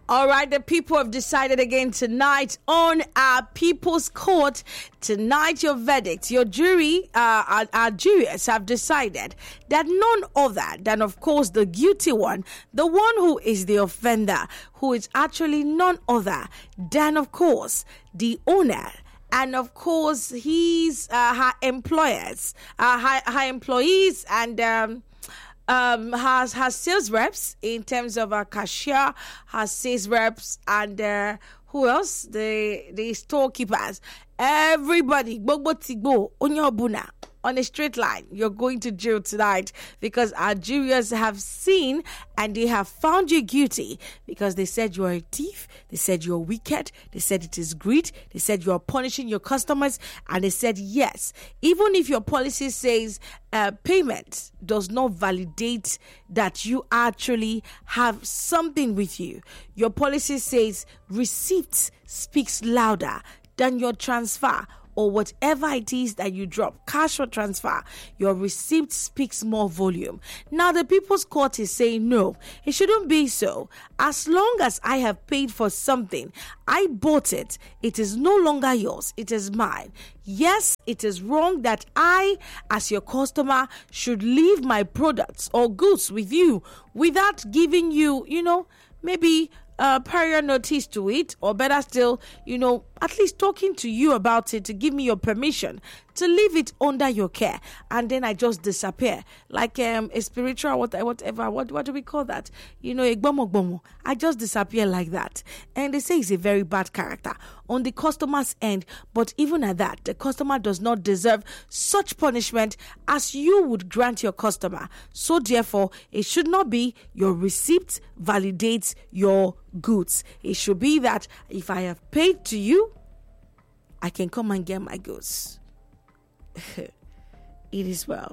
All right, the people have decided again tonight on our People's Court. Tonight, your verdict, your jury, our jurors have decided that none other than, of course, the guilty one, the one who is the offender, who is actually none other than, of course, the owner. And of course, her employers, her employees, and has sales reps in terms of a cashier, has sales reps, and who else? The storekeepers. Everybody, Gbogbo Onyobuna, on a straight line. You're going to jail tonight because our jurors have seen and they have found you guilty because they said you are a thief, they said you're wicked, they said it is greed, they said you are punishing your customers, and they said yes, even if your policy says payment does not validate that you actually have something with you. Your policy says receipt speaks louder than your transfer or whatever it is that you drop, cash or transfer. Your receipt speaks more volume. Now, the People's Court is saying no, it shouldn't be so. As long as I have paid for something, I bought it, it is no longer yours, it is mine. Yes, it is wrong that I, as your customer, should leave my products or goods with you without giving you, maybe prior notice to it, or better still, at least talking to you about it to give me your permission to leave it under your care, and then I just disappear like a spiritual whatever. What do we call that? A gbomo. I just disappear like that, and they say it's a very bad character on the customer's end. But even at that, the customer does not deserve such punishment as you would grant your customer. So therefore, it should not be your receipt validates your goods. It should be that if I have paid to you, I can come and get my goods. It is well.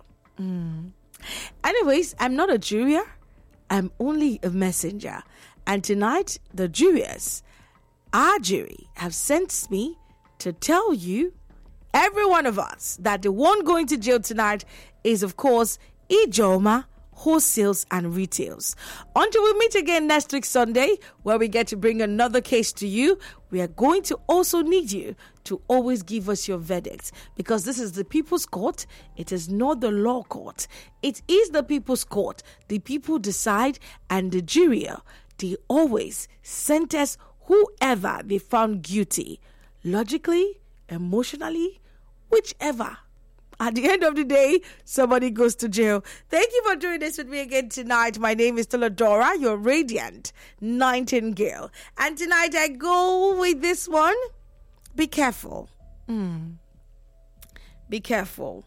Anyways, I'm not a juror. I'm only a messenger. And tonight, the jurors, our jury, have sent me to tell you, every one of us, that the one going to jail tonight is, of course, Ijoma Wholesales and Retails. Until we meet again next week Sunday, where we get to bring another case to you, we are going to also need you to always give us your verdict, because this is the People's Court. It is not the law court. It is the People's Court. The people decide, and the jury, they always sentence whoever they found guilty, logically, emotionally, whichever. At the end of the day, somebody goes to jail. Thank you for doing this with me again tonight. My name is Teledora, your radiant nightingale. And tonight I go with this one. Be careful. Be careful.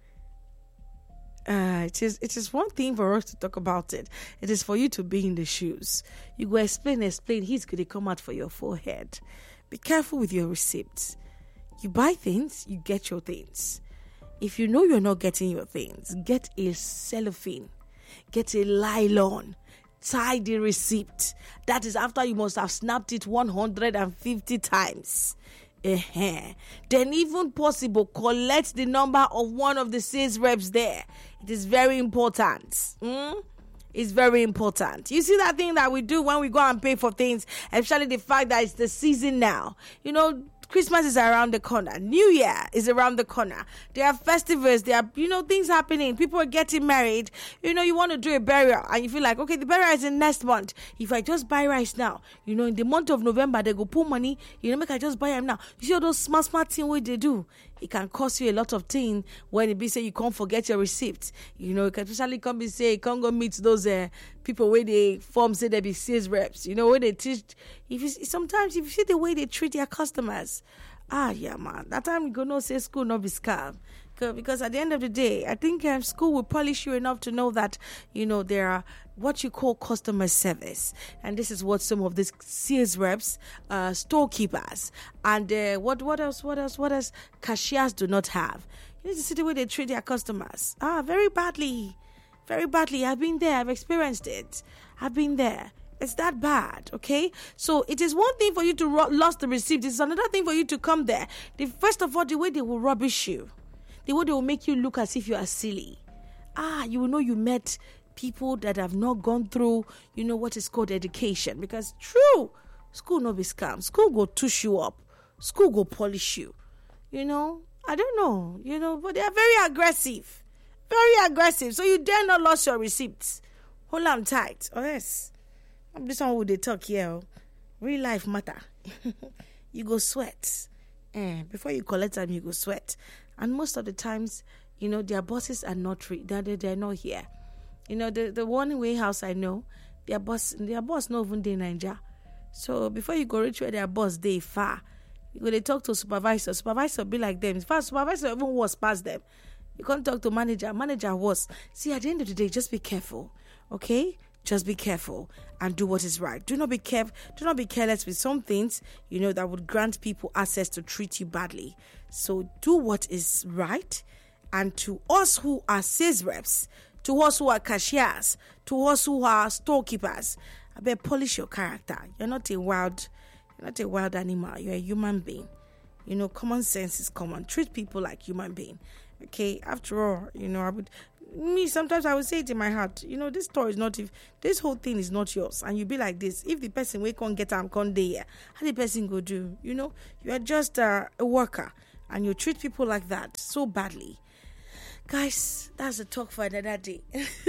It is one thing for us to talk about it. It is for you to be in the shoes. You go explain. He's going to come out for your forehead. Be careful with your receipts. You buy things, you get your things. If you know you're not getting your things, get a cellophane, get a nylon, tie the receipt. That is after you must have snapped it 150 times. Then even possible, collect the number of one of the sales reps there. It is very important. It's very important. You see that thing that we do when we go and pay for things, especially the fact that it's the season now. Christmas is around the corner. New Year is around the corner. There are festivals. There are, things happening. People are getting married. You want to do a burial and you feel like, okay, the burial is in next month. If I just buy rice now, in the month of November, they go put money. Make I just buy them now. You see all those smart things what they do. It can cost you a lot of things when it be say you can't forget your receipts. You can especially come and say you can't go meet those people where they form say they be sales reps. Where they teach. Sometimes if you see the way they treat their customers, yeah, man, that time you go no say school not be scam. Because at the end of the day, I think school will polish you enough to know that, there are what you call customer service. And this is what some of these sales reps, storekeepers, and what else cashiers do not have. You need to see the way they treat their customers. Very badly. Very badly. I've been there. I've experienced it. I've been there. It's that bad, okay? So it is one thing for you to lost the receipt. It's another thing for you to come there. First of all, the way they will rubbish you. The way they will make you look as if you are silly. You will know you met people that have not gone through, what is called education. Because true, school no be scam. School go tush you up. School go polish you. I don't know, but they are very aggressive. Very aggressive. So you dare not lose your receipts. Hold them tight. Or else, this one would they talk here. Real life matter. You go sweat. Before you collect them, you go sweat. And most of the times, their bosses are not they're not here. The one warehouse I know, their boss not even in Nigeria. So before you go reach where their boss they far, you go they talk to supervisor. Supervisor be like them. In fact, supervisor even worse past them. You can't talk to manager. Manager worse. See, at the end of the day, just be careful. Okay? Just be careful and do what is right. Do not be careless with some things, that would grant people access to treat you badly. So do what is right. And to us who are sales reps, to us who are cashiers, to us who are storekeepers, I bet polish your character. You're not a wild animal. You're a human being. Common sense is common. Treat people like human being. Okay, after all, sometimes I would say it in my heart, this store is not, if this whole thing is not yours, and you be like this, if the person we can't get am come there, how the person go do? You are just a worker, and you treat people like that so badly. Guys, that's a talk for another day.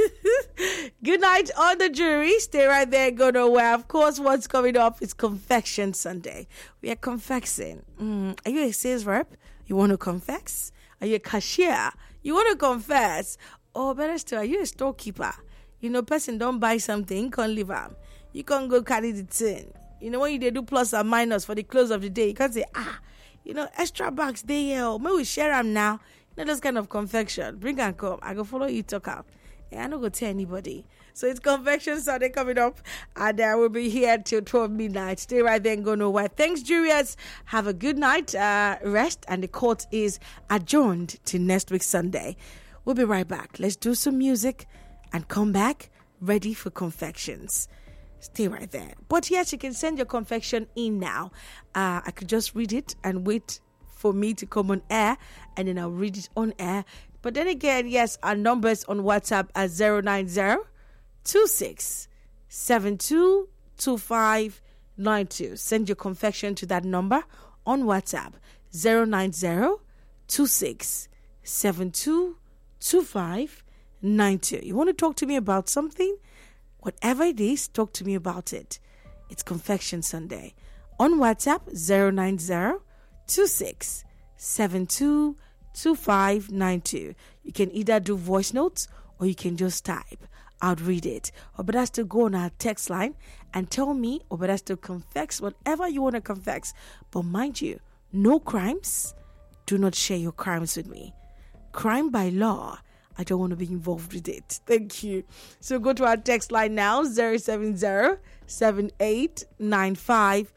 Good night on the jury. Stay right there, go nowhere. Of course, what's coming up is Confection Sunday. We are confexing. Are you a sales rep? You want to confex? Are you a cashier? You want to confess? Or better still, are you a storekeeper? Person don't buy something, can't leave them. You can't go carry the thing. When they do plus and minus for the close of the day, you can't say, extra bags, they here. May we share them now? Those kind of confection. Bring and come. I go follow you talk out. I don't go tell anybody. So it's Confection Sunday coming up. And I will be here till 12 midnight. Stay right there and go nowhere. Thanks, jurors. Have a good night. Rest. And the court is adjourned to next week, Sunday. We'll be right back. Let's do some music and come back ready for confections. Stay right there. But yes, you can send your confection in now. I could just read it and wait for me to come on air, and then I'll read it on air. But then again, yes, our numbers on WhatsApp are 090-2672-2592. Send your confection to that number on WhatsApp, 090-2672-2592. You want to talk to me about something? Whatever it is, talk to me about it. It's Confection Sunday. On WhatsApp, 090-2672-2592. You can either do voice notes or you can just type. I'll read it. Or better still go on our text line and tell me, or better still confess whatever you want to confess. But mind you, no crimes. Do not share your crimes with me. Crime by law, I don't want to be involved with it. Thank you. So go to our text line now, 070-7895-0331,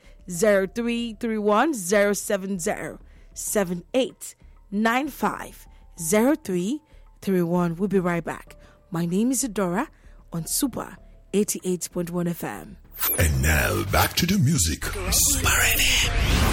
070-7895-0331. We'll be right back. My name is Adora on Super 88.1 FM. And now back to the music. Super